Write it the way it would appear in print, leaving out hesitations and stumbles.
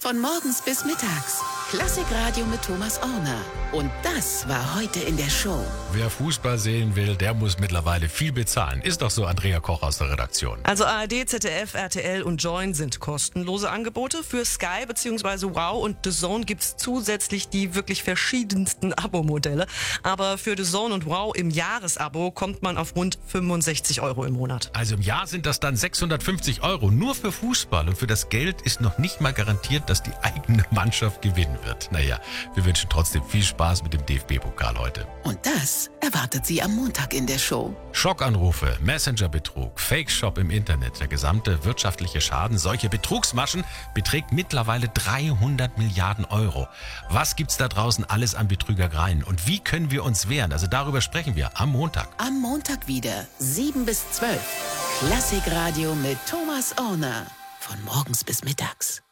Von morgens bis mittags. Klassikradio mit Thomas Orner. Und das war heute in der Show. Wer Fußball sehen will, der muss mittlerweile viel bezahlen. Ist doch so, Andrea Koch aus der Redaktion. Also ARD, ZDF, RTL und Join sind kostenlose Angebote. Für Sky bzw. Wow und The Zone gibt's zusätzlich die wirklich verschiedensten Abo-Modelle. Aber für The Zone und Wow im Jahresabo kommt man auf rund 65 € im Monat. Also im Jahr sind das dann 650 € nur für Fußball. Und für das Geld ist noch nicht mal garantiert, dass die eigene Mannschaft gewinnen wird. Naja, wir wünschen trotzdem viel Spaß mit dem DFB-Pokal heute. Und das erwartet Sie am Montag in der Show. Schockanrufe, Messenger-Betrug, Fake-Shop im Internet, der gesamte wirtschaftliche Schaden, solche Betrugsmaschen beträgt mittlerweile 300 Milliarden €. Was gibt's da draußen alles an Betrügereien und wie können wir uns wehren? Also darüber sprechen wir am Montag. Am Montag wieder, 7 bis 12. Klassikradio mit Thomas Orner. Von morgens bis mittags.